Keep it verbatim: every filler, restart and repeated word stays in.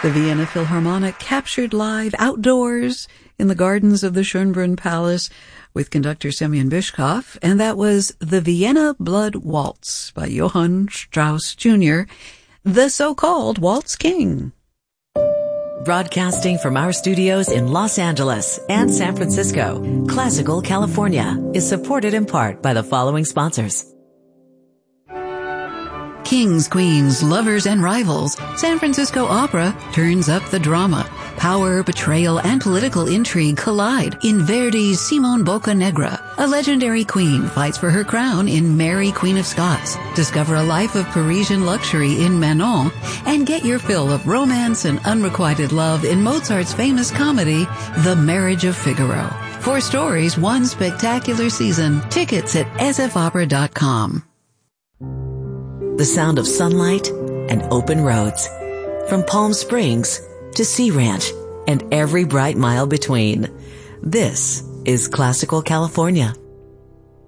The Vienna Philharmonic captured live outdoors in the gardens of the Schönbrunn Palace with conductor Semyon Bychkov, and that was the Vienna Blood Waltz by Johann Strauss Junior, the so-called Waltz King. Broadcasting from our studios in Los Angeles and San Francisco, Classical California is supported in part by the following sponsors. Kings, queens, lovers, and rivals, San Francisco Opera turns up the drama. Power, betrayal, and political intrigue collide in Verdi's Simone Boccanegra. A legendary queen fights for her crown in Mary, Queen of Scots. Discover a life of Parisian luxury in Manon, and get your fill of romance and unrequited love in Mozart's famous comedy, The Marriage of Figaro. Four stories, one spectacular season. Tickets at s f opera dot com. The sound of sunlight and open roads. From Palm Springs to Sea Ranch and every bright mile between. This is Classical California.